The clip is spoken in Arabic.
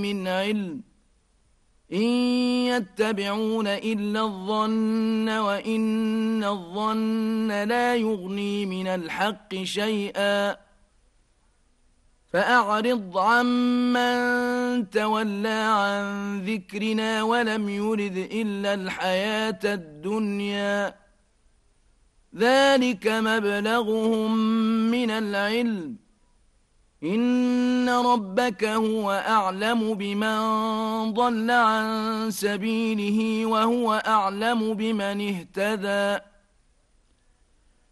من علم إن يتبعون إلا الظن وإن الظن لا يغني من الحق شيئا فأعرض عمن تولى عن ذكرنا ولم يرد إلا الحياة الدنيا ذلك مبلغهم من العلم إن ربك هو أعلم بمن ضل عن سبيله وهو أعلم بمن اهتدى